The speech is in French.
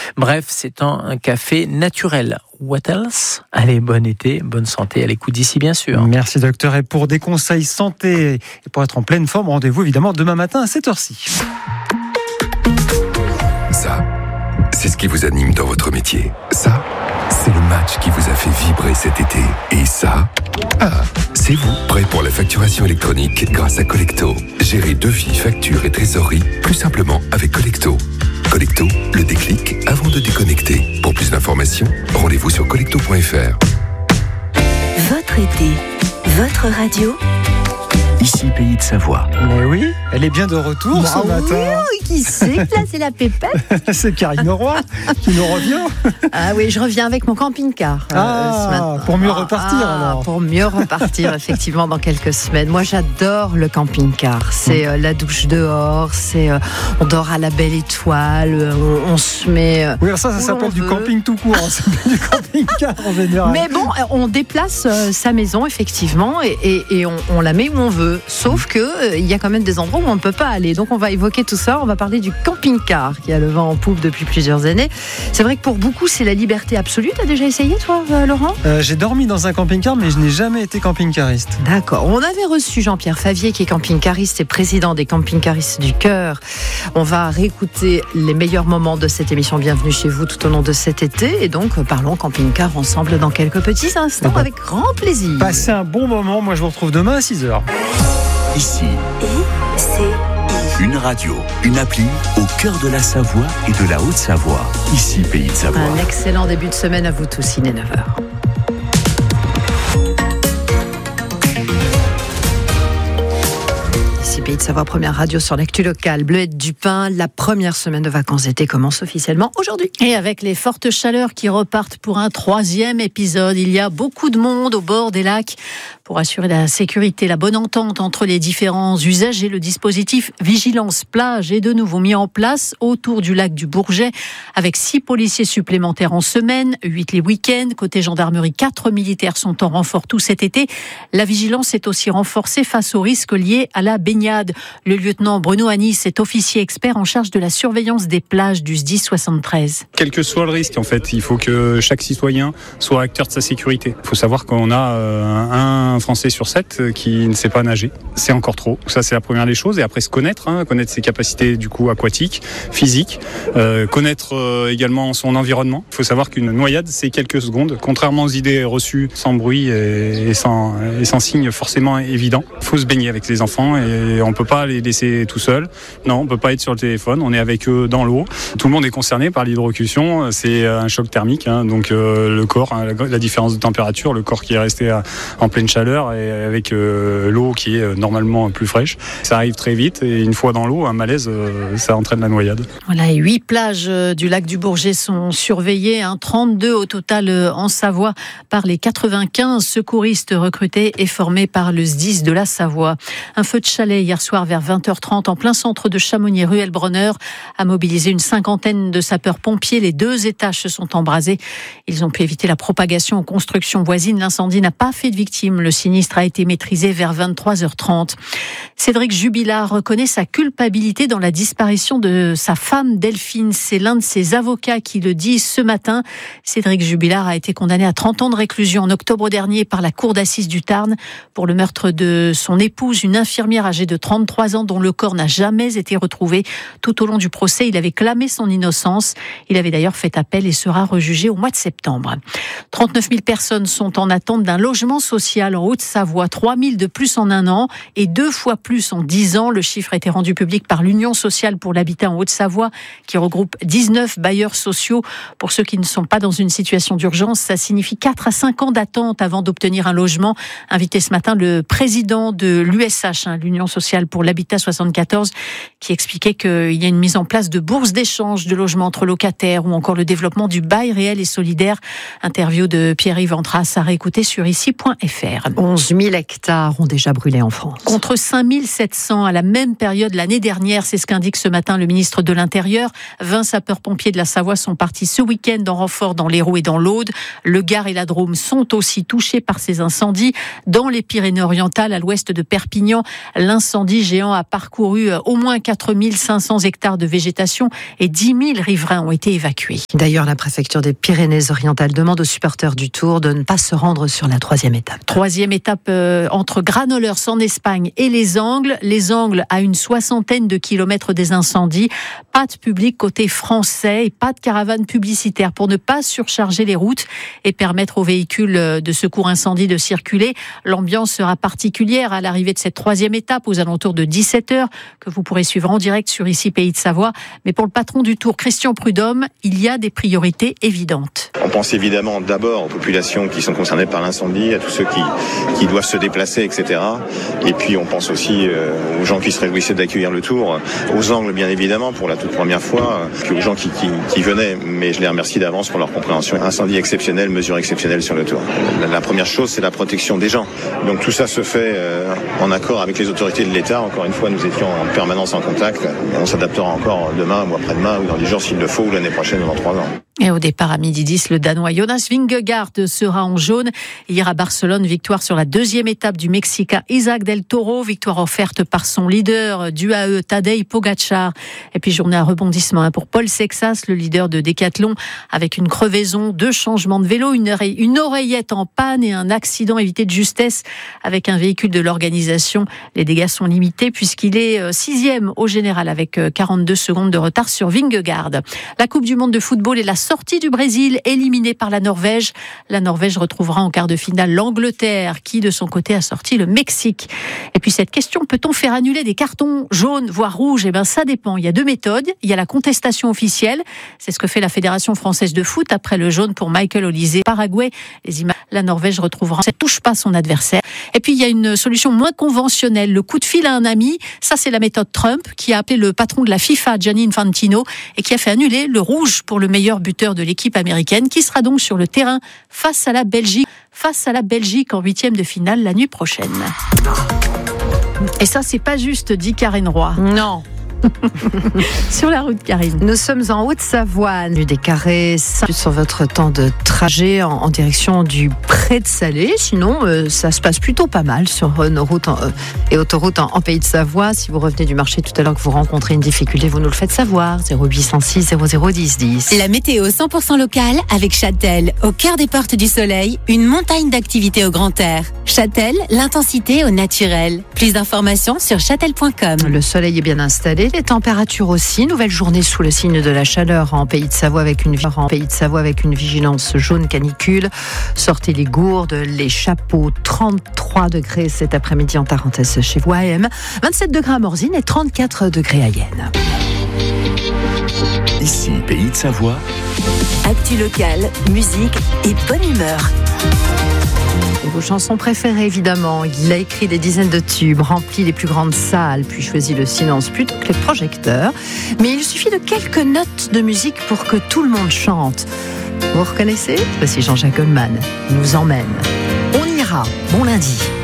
Bref, c'est un café naturel. What else? Allez, bon été, bonne santé à l'écoute d'ici, bien sûr. Merci docteur. Et pour des conseils santé et pour être en pleine forme, rendez-vous évidemment demain matin à 7h06. Ça, c'est ce qui vous anime dans votre métier. Ça, c'est le match qui vous a fait vibrer cet été. Et ça, c'est vous, prêt pour la facturation électronique grâce à Collecto. Gérez devis, factures et trésorerie plus simplement avec Collecto. Collecto, le déclic avant de déconnecter. Pour plus d'informations, rendez-vous sur collecto.fr. Votre été, votre radio. Ici, Pays de Savoie. Mais oui, elle est bien de retour ce matin. Oui, qui c'est que là, c'est la pépette. C'est Karine Roy qui nous revient. Ah oui, je reviens avec mon camping-car ce matin. Pour mieux repartir alors. Pour mieux repartir, effectivement, dans quelques semaines. Moi, j'adore le camping-car. C'est la douche dehors, on dort à la belle étoile, on se met... Oui, alors ça s'appelle du camping tout court. Ça s'appelle du camping-car en général. Mais bon, on déplace sa maison, effectivement, et on la met où on veut. Sauf que il y a quand même des endroits où on ne peut pas aller. Donc on va évoquer tout ça. On va parler du camping-car qui a le vent en poupe depuis plusieurs années. C'est vrai que pour beaucoup, c'est la liberté absolue. Tu as déjà essayé, toi, Laurent ? J'ai dormi dans un camping-car, mais je n'ai jamais été camping-cariste. D'accord. On avait reçu Jean-Pierre Favier, qui est camping-cariste et président des camping-caristes du cœur. On va réécouter les meilleurs moments de cette émission Bienvenue chez vous tout au long de cet été. Et donc, parlons camping-car ensemble dans quelques petits instants, avec grand plaisir. Passez un bon moment. Moi, je vous retrouve demain à 6h. Ici, une radio, une appli au cœur de la Savoie et de la Haute-Savoie. Ici, Pays de Savoie. Un excellent début de semaine à vous tous, il est 9h. Pays de Savoie, première radio sur l'actu locale. Bleuette du Pin, la première semaine de vacances d'été commence officiellement aujourd'hui. Et avec les fortes chaleurs qui repartent pour un 3e épisode, il y a beaucoup de monde au bord des lacs. Pour assurer la sécurité, la bonne entente entre les différents usagers, le dispositif Vigilance Plage est de nouveau mis en place autour du lac du Bourget, avec 6 policiers supplémentaires en semaine, 8 les week-ends. Côté gendarmerie, 4 militaires sont en renfort tout cet été. La vigilance est aussi renforcée face aux risques liés à la baignade. Le lieutenant Bruno Anis est officier expert en charge de la surveillance des plages du SDIS 73. Quel que soit le risque, en fait, il faut que chaque citoyen soit acteur de sa sécurité. Il faut savoir qu'on a un Français sur 7 qui ne sait pas nager. C'est encore trop. Ça, c'est la première des choses. Et après, se connaître, connaître ses capacités du coup aquatiques, physiques, connaître également son environnement. Il faut savoir qu'une noyade, c'est quelques secondes. Contrairement aux idées reçues, sans bruit et sans signe forcément évident. Il faut se baigner avec les enfants et on peut pas les laisser tout seuls. Non, on peut pas être sur le téléphone. On est avec eux dans l'eau. Tout le monde est concerné par l'hydrocution. C'est un choc thermique. Donc le corps, la différence de température, le corps qui est resté en pleine chaleur et avec l'eau qui est normalement plus fraîche. Ça arrive très vite et une fois dans l'eau, un malaise, ça entraîne la noyade. Voilà, et 8 plages du lac du Bourget sont surveillées, 32 au total en Savoie par les 95 secouristes recrutés et formés par le SDIS de la Savoie. Un feu de chalet hier soir vers 20h30 en plein centre de Chamonix, rue Elbronner, a mobilisé une 50aine de sapeurs-pompiers. Les 2 étages se sont embrasés. Ils ont pu éviter la propagation aux constructions voisines. L'incendie n'a pas fait de victimes. Le sinistre a été maîtrisé vers 23h30. Cédric Jubilard reconnaît sa culpabilité dans la disparition de sa femme Delphine. C'est l'un de ses avocats qui le dit ce matin. Cédric Jubilard a été condamné à 30 ans de réclusion en octobre dernier par la cour d'assises du Tarn pour le meurtre de son épouse, une infirmière âgée de 33 ans dont le corps n'a jamais été retrouvé. Tout au long du procès, il avait clamé son innocence. Il avait d'ailleurs fait appel et sera rejugé au mois de septembre. 39 000 personnes sont en attente d'un logement social en Haute-Savoie. 3 000 de plus en un an et 2 fois plus en 10 ans. Le chiffre a été rendu public par l'Union sociale pour l'habitat en Haute-Savoie qui regroupe 19 bailleurs sociaux. Pour ceux qui ne sont pas dans une situation d'urgence, ça signifie 4 à 5 ans d'attente avant d'obtenir un logement. Invité ce matin le président de l'USH, l'Union sociale pour l'habitat 74, qui expliquait qu'il y a une mise en place de bourses d'échange de logements entre locataires ou encore le développement du bail réel et solidaire. Interview de Pierre-Yves Antras à réécouter sur ici.fr. 11 000 hectares ont déjà brûlé en France. Contre 5 700 à la même période l'année dernière, c'est ce qu'indique ce matin le ministre de l'Intérieur. 20 sapeurs-pompiers de la Savoie sont partis ce week-end en renfort dans l'Hérault et dans l'Aude. Le Gard et la Drôme sont aussi touchés par ces incendies. Dans les Pyrénées-Orientales, à l'ouest de Perpignan, l'incendie géant a parcouru au moins 4 500 hectares de végétation et 10 000 riverains ont été évacués. D'ailleurs, la préfecture des Pyrénées-Orientales demande aux supporters du Tour de ne pas se rendre sur la 3e étape. 3e étape entre Granollers en Espagne et Les Angles. Les Angles à une 60aine de kilomètres des incendies. Pas de public côté français et pas de caravane publicitaire pour ne pas surcharger les routes et permettre aux véhicules de secours incendie de circuler. L'ambiance sera particulière à l'arrivée de cette 3e étape aux alentours de 17h que vous pourrez suivre en direct sur ici Pays de Savoie. Mais pour le patron du Tour, Christian Prudhomme, il y a des priorités évidentes. On pense évidemment d'abord aux populations qui sont concernées par l'incendie, à tous ceux qui doivent se déplacer, etc. Et puis on pense aussi aux gens qui se réjouissaient d'accueillir le Tour, aux Angles bien évidemment pour la toute première fois, puis aux gens qui venaient, mais je les remercie d'avance pour leur compréhension. Incendie exceptionnel, mesure exceptionnelle sur le Tour. La première chose, c'est la protection des gens. Donc tout ça se fait en accord avec les autorités de l'État. Encore une fois, nous étions en permanence en contact. Et on s'adaptera encore demain ou après-demain ou dans 10 jours s'il le faut, ou l'année prochaine ou dans 3 ans. Et au départ à 12h10, le Danois Jonas Vingegaard sera en jaune. Hier à Barcelone, victoire sur la 2e étape du Mexicain Isaac del Toro, victoire offerte par son leader du UAE Tadej Pogačar. Et puis journée à rebondissement pour Paul Sexas, le leader de Décathlon, avec une crevaison, 2 changements de vélo, une oreillette en panne et un accident évité de justesse avec un véhicule de l'organisation. Les dégâts sont limités puisqu'il est 6e au général avec 42 secondes de retard sur Vingegaard. La Coupe du Monde de football est la sortie du Brésil, éliminée par la Norvège. La Norvège retrouvera en quart de finale l'Angleterre, qui de son côté a sorti le Mexique. Et puis cette question, peut-on faire annuler des cartons jaunes, voire rouges ? Eh bien ça dépend. Il y a 2 méthodes. Il y a la contestation officielle. C'est ce que fait la Fédération française de foot après le jaune pour Michael Olise. Paraguay, les images, la Norvège retrouvera. Ça ne touche pas son adversaire. Et puis il y a une solution moins conventionnelle. Le coup de fil à un ami. Ça c'est la méthode Trump, qui a appelé le patron de la FIFA, Gianni Infantino, et qui a fait annuler le rouge pour le meilleur buteur de l'équipe américaine, qui sera donc sur le terrain face à la Belgique en 8e de finale la nuit prochaine. Et ça, c'est pas juste, dit Karine Roy. Non. Sur la route, Karine. Nous sommes en Haute-Savoie, des carrés sur votre temps de trajet en direction du Pré de Salé. Sinon, ça se passe plutôt pas mal sur nos routes et autoroutes en Pays de Savoie. Si vous revenez du marché tout à l'heure, que vous rencontrez une difficulté, vous nous le faites savoir. 0806 0010 10. La météo 100% locale avec Châtel. Au cœur des portes du soleil, une montagne d'activités au grand air. Châtel, l'intensité au naturel. Plus d'informations sur châtel.com. Le soleil est bien installé. Les températures aussi. Nouvelle journée sous le signe de la chaleur en Pays de Savoie avec une vigilance jaune canicule. Sortez les gourdes, les chapeaux. 33 degrés cet après-midi en Tarentaise chez Voiem. 27 degrés à Morzine et 34 degrés à Yenne. Ici, Pays de Savoie. Actu locale, musique et bonne humeur. Et vos chansons préférées, évidemment. Il a écrit des dizaines de tubes, rempli les plus grandes salles, puis choisi le silence plutôt que les projecteurs. Mais il suffit de quelques notes de musique pour que tout le monde chante. Vous reconnaissez ? Voici Jean-Jacques Goldman nous emmène. On ira. Bon lundi.